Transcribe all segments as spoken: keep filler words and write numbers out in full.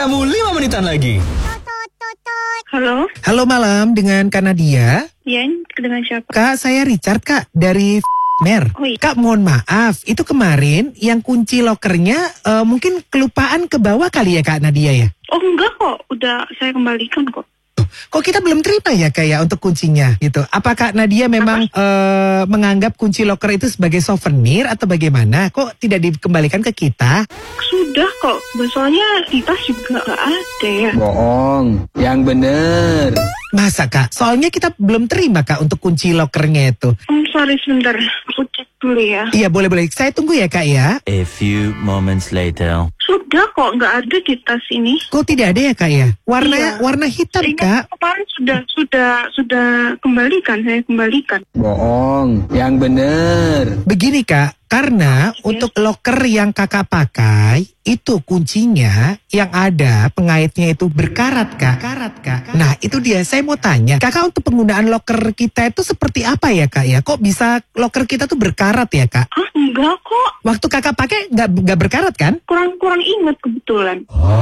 kamu lima menitan lagi. Halo. Halo malam dengan Kak Nadia. Iya, dengan siapa? Kak, saya Richard kak dari Mer. Oh, iya. Kak, mohon maaf, itu kemarin yang kunci lokernya uh, mungkin kelupaan ke bawah kali ya Kak Nadia ya? Oh enggak kok, udah saya kembalikan kok. Kok kita belum terima ya Kak ya untuk kuncinya gitu? Apakah Nadia memang uh, menganggap kunci loker itu sebagai souvenir atau bagaimana? Kok tidak dikembalikan ke kita? Sudah kok, soalnya di tas juga gak ada ya. Bohong, yang bener. Masa Kak? Soalnya kita belum terima Kak untuk kunci lokernya itu. Oh, sorry sebentar, aku cek dulu ya. Iya boleh-boleh, saya tunggu ya Kak ya. A few moments later. Sudah kok, nggak ada di tas ini. Kok tidak ada ya Kak ya? Warna Iya. warna hitam Ini Kak. kemarin sudah sudah sudah kembalikan, saya kembalikan. Bohong, yang bener. Begini Kak, karena Iya. untuk loker yang Kakak pakai itu kuncinya yang ada pengaitnya itu berkarat Kak. Karat Kak. Nah itu dia, saya mau tanya Kakak untuk penggunaan loker kita itu seperti apa ya Kak ya? Kok bisa loker kita tuh berkarat ya Kak? Ah enggak kok, Waktu Kakak pakai nggak nggak berkarat kan? kurang kurang ingat kebetulan.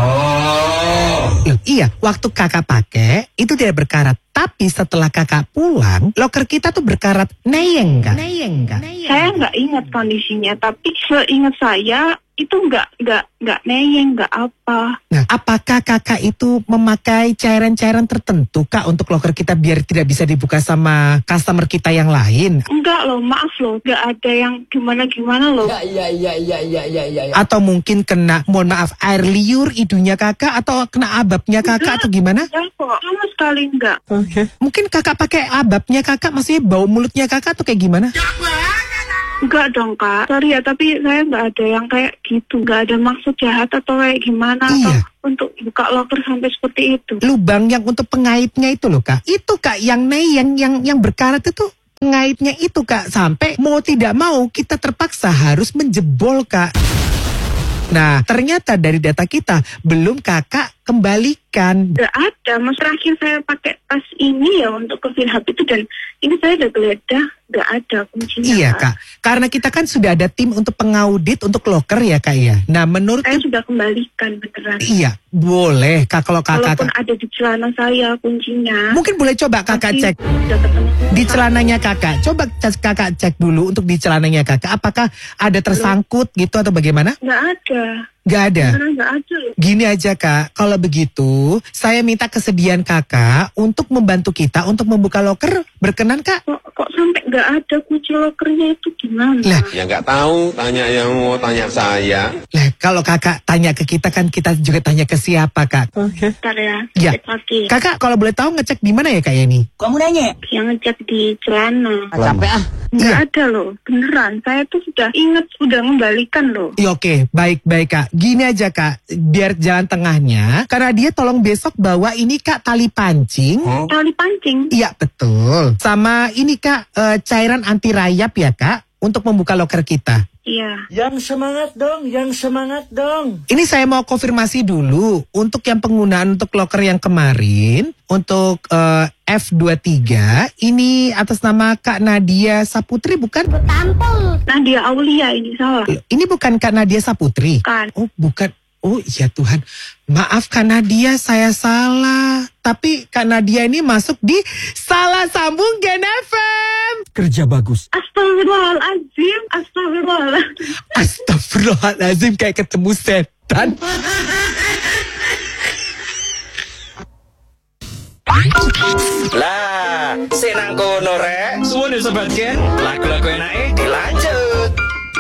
Loh, iya, waktu Kakak pakai itu tidak berkarat. Tapi setelah Kakak pulang, loker kita tuh berkarat neyeng Kak. Neyeng Kak. Saya nggak ingat kondisinya, tapi seingat saya itu nggak nggak nggak neyeng, nggak apa. Nah, apakah Kakak itu memakai cairan-cairan tertentu Kak untuk loker kita biar tidak bisa dibuka sama customer kita yang lain? Enggak loh, maaf loh, nggak ada yang gimana-gimana loh. Iya, iya, iya, iya, iya, iya. Atau mungkin kena, mohon maaf, air liur hidungnya Kakak atau kena ababnya Kakak atau gimana? Enggak kok, sama sekali enggak. Mungkin Kakak pakai ababnya Kakak, maksudnya bau mulutnya Kakak atau kayak gimana? Enggak dong kak, sorry ya, tapi saya nggak ada yang kayak gitu, nggak ada maksud jahat atau kayak gimana Iya. atau untuk buka loker sampai seperti itu. Lubang yang untuk pengaitnya itu loh Kak. Itu Kak yang neyeng yang yang berkarat itu pengaitnya itu Kak, sampai mau tidak mau kita terpaksa harus menjebol Kak. Nah, ternyata dari data kita belum Kakak kembalikan. Nggak ada, mas terakhir saya pakai tas ini ya untuk ke Vinhub itu dan ini saya udah geledah, nggak ada kuncinya. Iya Kak, karena kita kan sudah ada tim untuk pengaudit untuk loker ya Kak ya. Nah menurut Saya sudah kembalikan beneran. iya boleh Kak kalau Kakak Walaupun ada di celana saya kuncinya. mungkin boleh coba Kakak tapi cek udah ketemu. di celananya Kakak. Coba c- Kakak cek dulu untuk di celananya Kakak apakah ada tersangkut gitu atau bagaimana? Nggak ada. Nggak ada. Beneran nggak ada loh. Gini aja Kak, kalau begitu saya minta kesediaan Kakak untuk membantu kita untuk membuka loker. Berkenan Kak? Kok, kok sampai nggak ada kunci lokernya itu gimana? Lah, Ya nggak tahu, tanya yang mau tanya saya. lah kalau Kakak tanya ke kita kan kita juga tanya ke siapa Kak? Bentar ya, Ya. cek lagi. Kakak kalau boleh tahu ngecek di mana ya Kak ya ini? Kamu nanya? Yang ngecek di celana. Capek ah. Nggak Iya. ada loh, beneran. Saya tuh sudah ingat, sudah membalikan loh. Ya oke, baik-baik Kak. Gini aja Kak, biar jalan tengahnya. Karena dia tolong besok bawa ini Kak tali pancing. Tali pancing. Iya betul. Sama ini Kak, eh, cairan anti rayap ya Kak, untuk membuka loker kita. Iya. Yang semangat dong, yang semangat dong. Ini saya mau konfirmasi dulu untuk yang penggunaan untuk loker yang kemarin untuk eh, F dua puluh tiga ini atas nama Kak Nadia Saputri bukan? Nadia Aulia ini salah. Ini bukan Kak Nadia Saputri. Kan. Oh bukan. Oh iya Tuhan. Maaf Kak Nadia, saya salah. Tapi Kak Nadia ini masuk di Salah Sambung Gen F M. Kerja bagus. Astagfirullahaladzim, astagfirullahaladzim. Astagfirullahaladzim, kayak ketemu setan. Lah, senang kono rek. Suwun ya sobat Gen. Lagu-lagu enake dilanjut.